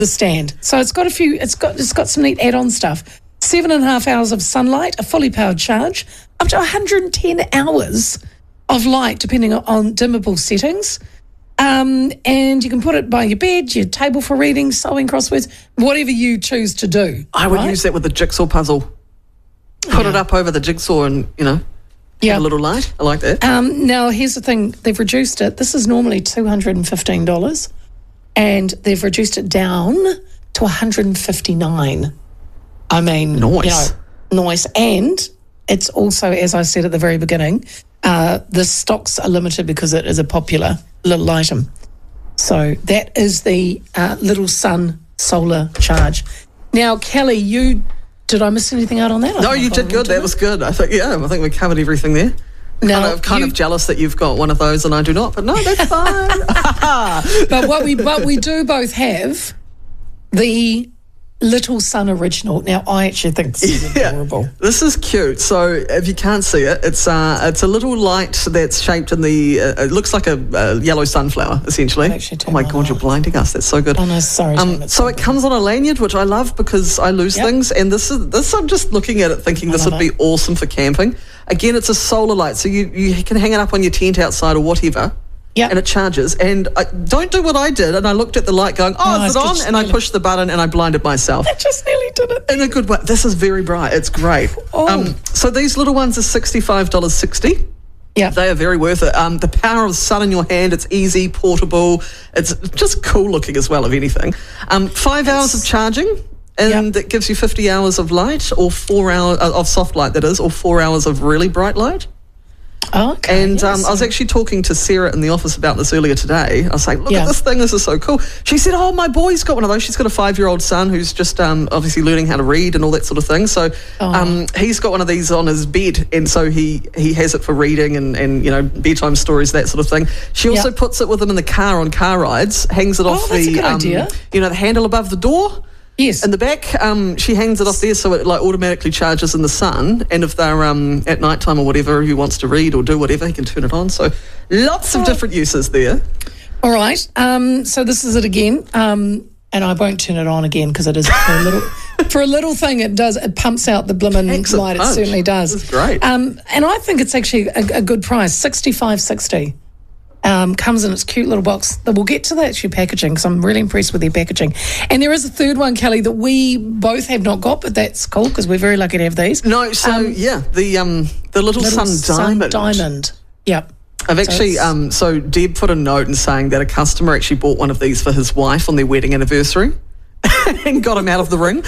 the stand. So it's got some neat add-on stuff. 7.5 hours of sunlight, a fully powered charge, up to 110 hours of light, depending on dimmable settings. And you can put it by your bed, your table for reading, sewing, crosswords, whatever you choose to do. I would use that with the jigsaw puzzle. Put it up over the jigsaw and, have a little light. I like that. Now, here's the thing. They've reduced it. This is normally $215, and they've reduced it down to $159. I mean, nice. Nice. And it's also, as I said at the very beginning, the stocks are limited because it is a popular little item. So that is the Little Sun solar charge. Now, Kelly, did I miss anything out on that? No, you did good. That was good. I think we covered everything there. Now, kind of jealous that you've got one of those and I do not, but no, that's fine. But what we do both have the Little Sun original. Now, I actually think this is adorable. This is cute. So, if you can't see it, it's a little light that's shaped in the. It looks like a yellow sunflower, essentially. Oh my God, you're blinding us. That's so good. Oh no, sorry. So it comes on a lanyard, which I love because I lose things. And this. I'm just looking at it, thinking this would be awesome for camping. Again, it's a solar light, so you can hang it up on your tent outside or whatever. Yeah. And it charges. And I don't do what I did. And I looked at the light going, is it on? And I pushed the button and I blinded myself. I just nearly did it. In a good way. This is very bright. It's great. So these little ones are $65.60. Yeah. They are very worth it. The power of the sun in your hand, it's easy, portable. It's just cool looking as well, if anything. 5 hours of charging. And it gives you 50 hours of light, or 4 hours of soft light, that is, or 4 hours of really bright light. Oh, okay. And I was actually talking to Sarah in the office about this earlier today. I was like, look at this thing, this is so cool. She said, my boy's got one of those. She's got a 5-year-old son who's just obviously learning how to read and all that sort of thing. So he's got one of these on his bed, and so he has it for reading and bedtime stories, that sort of thing. She also puts it with him in the car on car rides, hangs it off that's a good idea. The handle above the door. Yes. In the back, she hangs it off there so it automatically charges in the sun. And if they're at night time or whatever, if he wants to read or do whatever, he can turn it on. So lots of different uses there. All right. So this is it again. And I won't turn it on again because it is for a little thing. It does. It pumps out the blimmin' light. It certainly does. It's great. And I think it's actually a good price. $65.60. Comes in its cute little box. We'll get to that packaging because I'm really impressed with their packaging. And there is a third one, Kelly, that we both have not got, but that's cool because we're very lucky to have these. No, so the Little Sun Diamond. Yep. I've actually, so Deb put a note in saying that a customer actually bought one of these for his wife on their wedding anniversary. And got him out of the ring.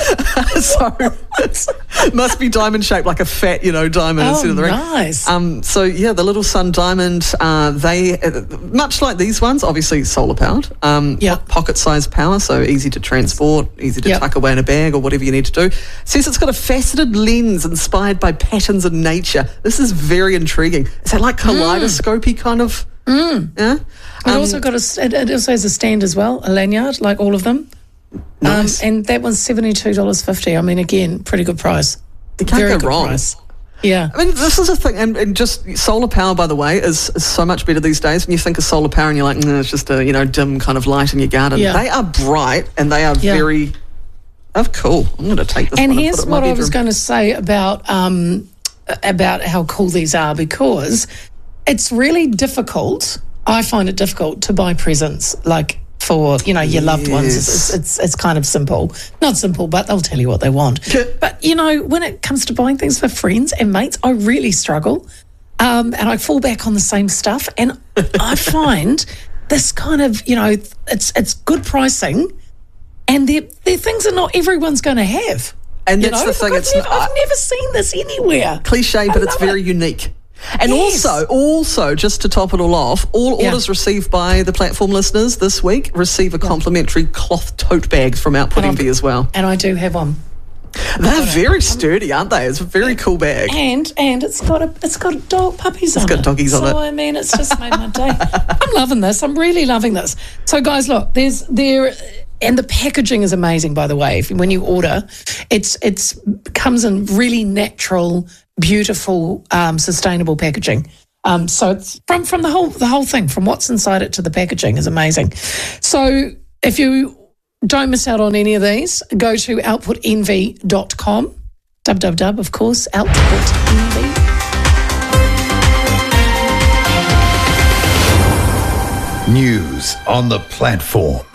So must be diamond shaped, like a fat, diamond instead of the ring. Nice. The Little Sun Diamond, they much like these ones, obviously solar powered. Pocket sized power, so easy to transport, easy to tuck away in a bag or whatever you need to do. It says it's got a faceted lens inspired by patterns in nature. This is very intriguing. Is that like kaleidoscopy kind of? Yeah. It also has a stand as well, a lanyard, like all of them. Nice. And that one's $72.50. I mean, again, pretty good price. You can't go wrong. Price. Yeah. I mean, this is a thing, and just solar power, by the way, is so much better these days. When you think of solar power and you're like, it's just a, dim kind of light in your garden. Yeah. They are bright and they are very, cool. I'm going to take this and one here's and put it in my what I bedroom. was going to say about how cool these are, because it's really difficult. I find it difficult to buy presents like for your loved ones. It's kind of simple, not simple, but they'll tell you what they want. But when it comes to buying things for friends and mates, I really struggle, and I fall back on the same stuff. And I find this kind of it's good pricing, and they're things that not everyone's going to have. And that's the thing. I've never seen this anywhere. Cliche, but it's very unique. And also, just to top it all off, all orders received by the platform listeners this week receive a complimentary cloth tote bag from Outputting as well. And I do have one. They're very sturdy, aren't they? It's a very cool bag. And it's got dog puppies on it. It's got doggies on it. So I mean, it's just made my day. I'm loving this. I'm really loving this. So guys, look, and the packaging is amazing, by the way. When you order, it's comes in really natural, beautiful, sustainable packaging. So it's from the whole thing, from what's inside it to the packaging is amazing. So if you don't miss out on any of these. Go to outputenvy.com. www, of course, outputenvy. News on the platform.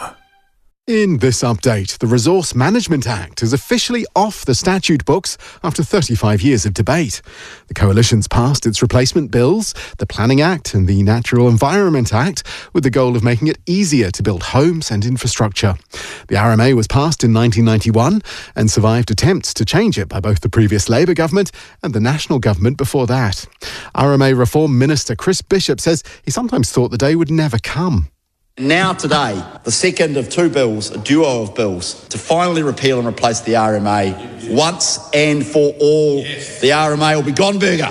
In this update, the Resource Management Act is officially off the statute books after 35 years of debate. The Coalition's passed its replacement bills, the Planning Act and the Natural Environment Act, with the goal of making it easier to build homes and infrastructure. The RMA was passed in 1991 and survived attempts to change it by both the previous Labour government and the National government before that. RMA Reform Minister Chris Bishop says he sometimes thought the day would never come. Now today, the second of two bills, a duo of bills, to finally repeal and replace the RMA once and for all. Yes. The RMA will be gone burger.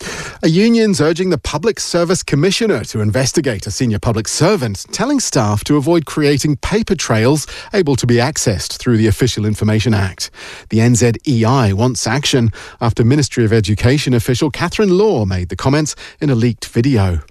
A union's urging the Public Service Commissioner to investigate a senior public servant, telling staff to avoid creating paper trails able to be accessed through the Official Information Act. The NZEI wants action after Ministry of Education official Catherine Law made the comments in a leaked video.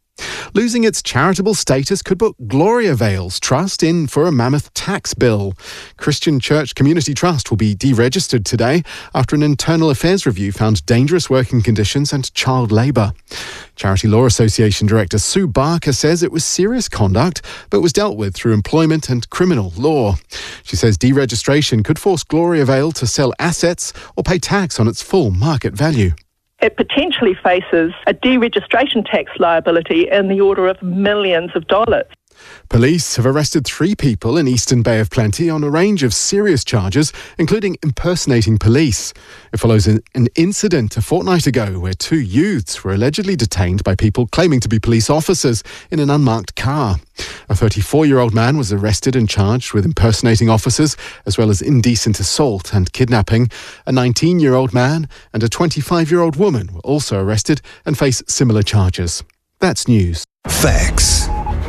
Losing its charitable status could put Gloria Vale's Trust in for a mammoth tax bill. Christian Church Community Trust will be deregistered today after an internal affairs review found dangerous working conditions and child labour. Charity Law Association Director Sue Barker says it was serious conduct but was dealt with through employment and criminal law. She says deregistration could force Gloria Vale to sell assets or pay tax on its full market value. It potentially faces a deregistration tax liability in the order of millions of dollars. Police have arrested 3 people in Eastern Bay of Plenty on a range of serious charges, including impersonating police. It follows an incident a fortnight ago where 2 youths were allegedly detained by people claiming to be police officers in an unmarked car. A 34-year-old man was arrested and charged with impersonating officers, as well as indecent assault and kidnapping. A 19-year-old man and a 25-year-old woman were also arrested and face similar charges. That's news. Facts.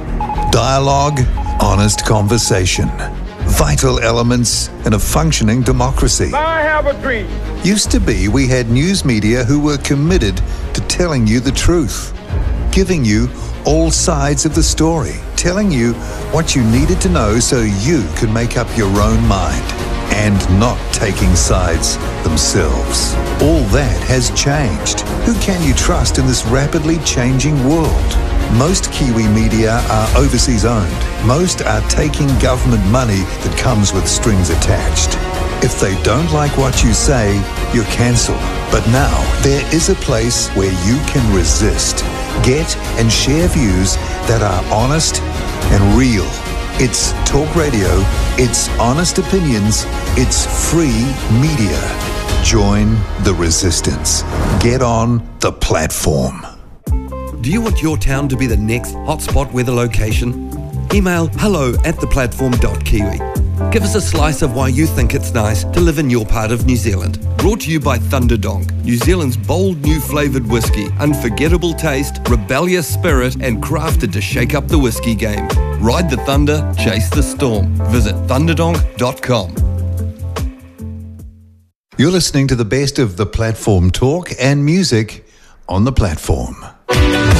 Dialogue, honest conversation. Vital elements in a functioning democracy. I have a dream. Used to be we had news media who were committed to telling you the truth, giving you all sides of the story, telling you what you needed to know so you could make up your own mind, and not taking sides themselves. All that has changed. Who can you trust in this rapidly changing world? Most Kiwi media are overseas owned. Most are taking government money that comes with strings attached. If they don't like what you say, you're cancelled. But now, there is a place where you can resist, get and share views that are honest and real. It's talk radio, it's honest opinions, it's free media. Join the resistance. Get on the platform. Do you want your town to be the next hotspot weather location? Email hello@theplatform.kiwi. Give us a slice of why you think it's nice to live in your part of New Zealand. Brought to you by Thunderdonk, New Zealand's bold new flavoured whiskey. Unforgettable taste, rebellious spirit, and crafted to shake up the whiskey game. Ride the thunder, chase the storm. Visit thunderdonk.com. You're listening to the best of the platform talk and music on the platform.